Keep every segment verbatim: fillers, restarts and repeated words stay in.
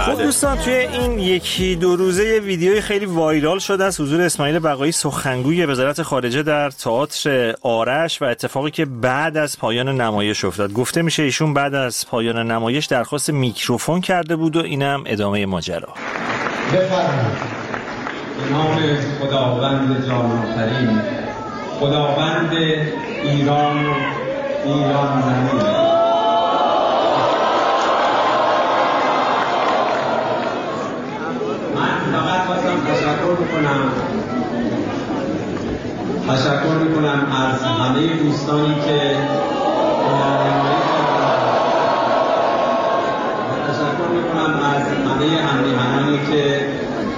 خب دوستان، توی این یکی دو روزه یه ویدیوی خیلی وایرال شده از حضور اسماعیل بقایی سخنگوی وزارت خارجه در تئاتر آرش و اتفاقی که بعد از پایان نمایش افتاد. گفته میشه ایشون بعد از پایان نمایش درخواست میکروفون کرده بود و اینم ادامه ماجرا. بفرمایید. به نام خداوند جان آفرین، خداوند ایران و ایران زمین. تشکر میکنم تشکر میکنم از همه دوستانی که تشکر میکنم از همه همراهانی که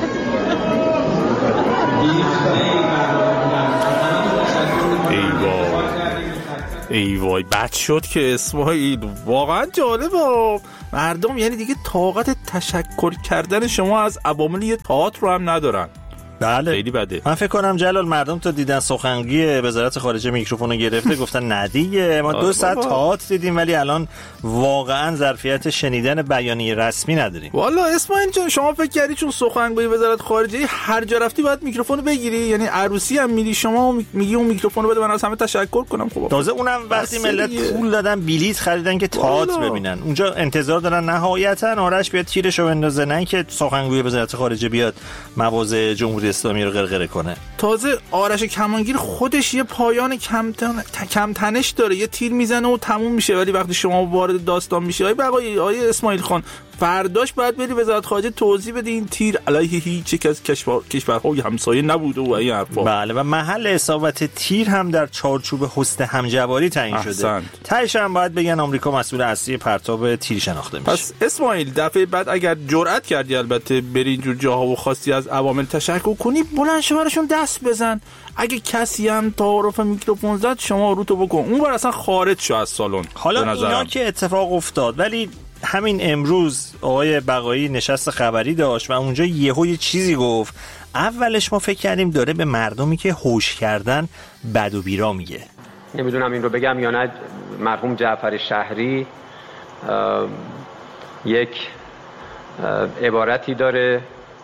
ای وای بد شد که اسماعیل واقعا جالبه. مردم یعنی دیگه طاقت تشکر کردن شما از عوامل یه تئاتر رو هم ندارن. بله خیلی بده. من فکر کنم جلال مردم تا دیدن سخنگوی وزارت خارجه میکروفونو گرفته گفتن نه دیگه ما دو ساعت تئاتر دیدیم ولی الان واقعا ظرفیت شنیدن بیانیه رسمی نداریم. والا اسماعیل جان شما فکر کردی چون سخنگوی وزارت خارجه هر جا رفتی باید میکروفونو بگیری؟ یعنی عروسی هم میری شما میگی اون میکروفونو بده من از همه تشکر کنم؟ خب تازه اونم وقتی ملت پول دادن بلیط خریدن که تئاتر ببینن، اونجا انتظار دارن نهایتا آرش بیاد تیرشو بندازه، نه اینکه سخنگوی وزارت خارجه بیاد مواضع جمهوری اسلامی رو غرغره کنه. تازه آرش کمانگیر خودش یه پایان کم کم تنش داره، یه تیر میزنه و تموم میشه. ولی وقتی شما وارد داستان میشی آی بقایی آی اسماعیل خان فرداش باید بری وزارت خارجه توضیح بدی این تیر علیه هیچ یک از کشور کشورهای همسایه نبوده و این حرفا. بله و محل اصابت تیر هم در چارچوب هست همجواری تعیین شده. تهش هم باید بگن آمریکا مسئول اصلی پرتاب تیر شناخته میشه. پس اسماعیل دفعه بعد اگر جرأت کردی البته بری اینجور جاها و خواستی از عوامل تشکر کنی بلند شو براشون دست بزن. اگه کسی هم تعارف میکروفون زد شما رو تو بکن، اون بار اصلا خارج شو از سالن. حالا اینا که اتفاق افتاد ولی همین امروز آقای بقایی نشست خبری داشت و اونجا یهو یه چیزی گفت. اولش ما فکر کردیم داره به مردمی که هوش کردن بد و بیرا میگه. نمیدونم این رو بگم یا نه. مرحوم جعفر شهری یک عبارتی داره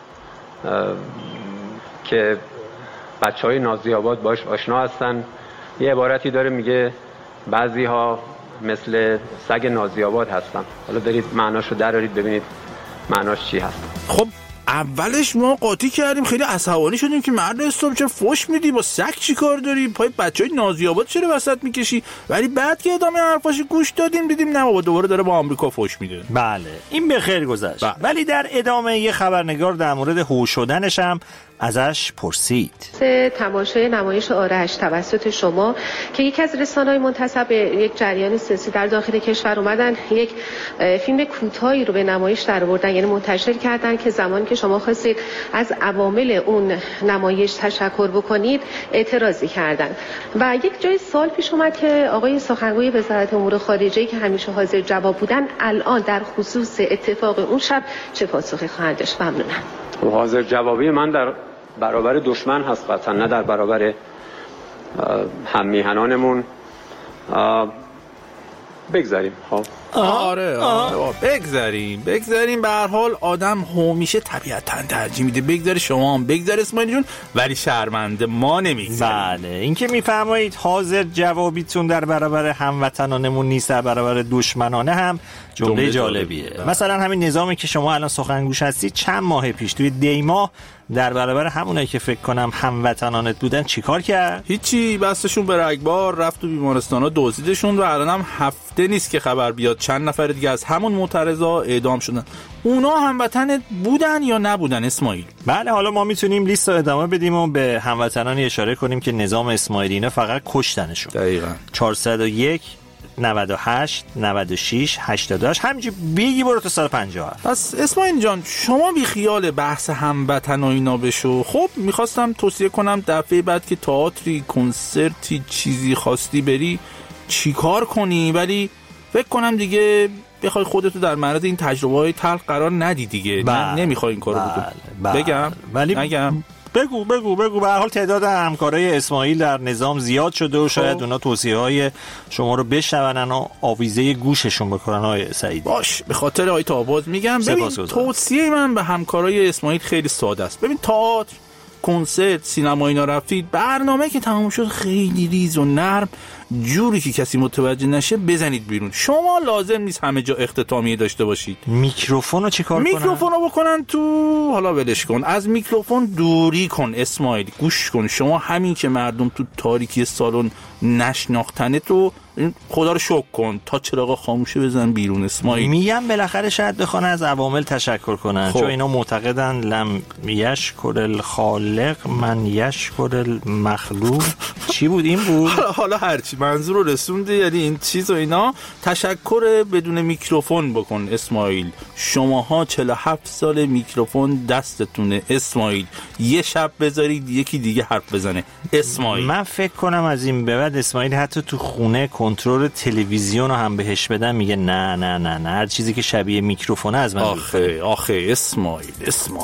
که بچهای نازی‌آباد باش آشنا هستن. یه عبارتی داره میگه بعضی ها مثل سگ نازی‌آباد هستن. حالا برید معناشو درارید ببینید معناش چی هست. خب اولش ما قاطی کردیم، خیلی عصبانی شدیم که مرد استوب چرا فوش میدی، با سگ چی کار داری، پای بچهای نازی‌آباد چرا وسط میکشی؟ ولی بعد که ادامه حرفاش گوش دادیم دیدیم نه بابا دوباره داره با آمریکا فوش میده. بله این به خیر گذشت. بله. ولی در ادامه یه خبرنگار در مورد هوش شدنش هم ازش پرسید. تماشای نمایش آرش توسط شما که یکی از رسانه‌های منتسب به یک جریان سیاسی در داخل کشور اومدن یک فیلم کوتاهی رو به نمایش درآوردن، یعنی منتشر کردن که زمانی که شما خواستید از عوامل اون نمایش تشکر بکنید اعتراضی کردن و یک جای سوال پیش اومد که آقای سخنگوی وزارت امور خارجه که همیشه حاضر جواب بودن الان در خصوص اتفاق اون شب چه پاسخی خواهند داشت؟ ممنونم. حاضر جوابی من در برابر دشمن هست قطعا، نه در برابر هم میهنانمون. بگذاریم. خب آره آره بگذاریم بگذاریم به هر حال آدم همیشه طبیعتاً ترجیح میده بگذاره. شما هم بگذار اسماعیل جون، ولی شرمنده ما نمیگذاریم. بله این که میفرمایید حاضر جوابیتون در برابر هموطنانمون نیست، در برابر دشمنانه هم جمله جالبیه. جالبیه. مثلا همین نظامی که شما الان سخنگوش هستی چند ماه پیش توی دی ماه در برابر همونایی که فکر کنم هموطنانت بودن چیکار کرد؟ هیچی، بستشون به رگبار، رفت تو بیمارستانا دزدیدشون و الان هم هفته نیست که خبر بیاد چند نفر دیگه از همون معترضا اعدام شدن. اونا هموطنت بودن یا نبودن اسماعیل؟ بله حالا ما میتونیم لیست رو ادامه بدیم و به هموطنانی اشاره کنیم که نظام اسماعیلینا فقط کشتنشون. دقیقاً. چهارصد و یک نود و هشت نود و شش هشتاد و هشت همینجور بگی برو تا صد و پنجاه و هفت. پس اسماعیل جان شما بی خیال بحث هموطن و اینا بشو. خب میخواستم توصیه کنم دفعه بعد که تئاتری کنسرتی چیزی خواستی بری چی کار کنی، ولی فکر کنم دیگه بخوای خودتو در معرض این تجربه‌های تلخ قرار ندی دیگه. بله. نمیخوای این کارو بله. بکنی. بله. بگم ولی نگم بگو بگو بگو به هر حال تعداد همکارای اسماعیل در نظام زیاد شده و شاید خب. اونا توصیه‌های شما رو بشنون و آویزه گوششون بکنن آقای سعیدی. باش، به خاطر آقای تاباز میگم. ببین توصیه من به همکارای اسماعیل خیلی ساده است. ببین تئاتر، کنسرت، سینما اینا رفتید، برنامه که تمام شد خیلی ریز و نرم، جوری که کسی متوجه نشه بزنید بیرون. شما لازم نیست همه جا اختتامیه داشته باشید. میکروفون رو چی کار کنن؟ میکروفون رو بکنن تو، حالا ولش کن، از میکروفون دوری کن اسماعیل، گوش کن. شما همین که مردم تو تاریکی سالن نشناختنه تو خدا رو شکر کن، تا چراغ خاموشه بزن بیرون اسماعیل. میگم بالاخره شاید بخوان از عوامل تشکر کنن، خب. چون اینا معتقدن لم یشکر الخالق من یشکر المخلوق. چی بود این بود؟ حالا حالا هرچی منظور رو رسونده، یعنی این چیز و اینا. تشکر بدون میکروفون بکن اسماعیل. شماها چهل و هفت سال میکروفون دستتونه اسماعیل. یه شب بذارید یکی دیگه حرف بزنه اسماعیل. من فکر کنم از این به بعد اسماعیل حتی تو خونه کنترل تلویزیون رو هم بهش بدن میگه نه نه نه نه، هر چیزی که شبیه میکروفونه از من. آخه آخه اسماعیل اسماعیل